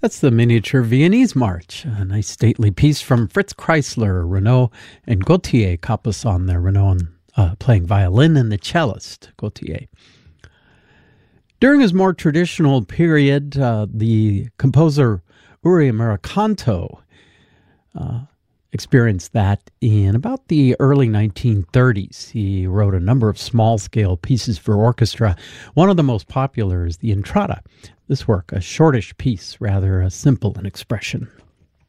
That's the Miniature Viennese March, a nice stately piece from Fritz Kreisler, Renaud, and Gauthier Capuçon there. Renaud playing violin and the cellist, Gauthier. During his more traditional period, the composer Uri Murakanto experienced that in about the early 1930s. He wrote a number of small-scale pieces for orchestra. One of the most popular is the Entrada. This work, a shortish piece, rather simple in expression.